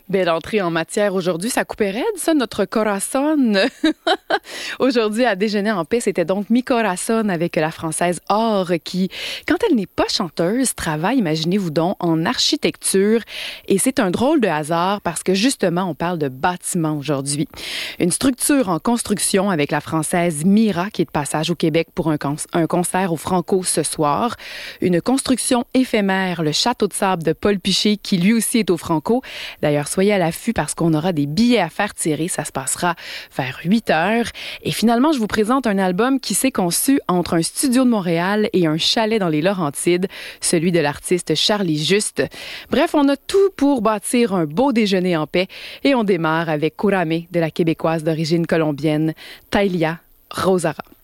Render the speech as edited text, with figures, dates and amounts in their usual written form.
Belle entrée en matière aujourd'hui. Ça coupait raide, ça, notre corazon. Aujourd'hui, à Déjeuner en paix, c'était donc Mi Corazon avec la Française Or qui, quand elle n'est pas chanteuse, travaille, imaginez-vous donc, en architecture. Et c'est un drôle de hasard parce que justement, on parle de bâtiment aujourd'hui. Une structure en construction avec la Française Mira qui est de passage au Québec pour un concert au Franco ce soir. Une construction éphémère, le Château de sable de Paul Piché qui lui aussi est au Franco. D'ailleurs, soyez à l'affût parce qu'on aura des billets à faire tirer. Ça se passera vers 8 heures. Et finalement, je vous présente un album qui s'est conçu entre un studio de Montréal et un chalet dans les Laurentides, celui de l'artiste Charlie Juste. Bref, on a tout pour bâtir un beau déjeuner en paix. Et on démarre avec Kurame de la québécoise d'origine colombienne, Tailia Rosara.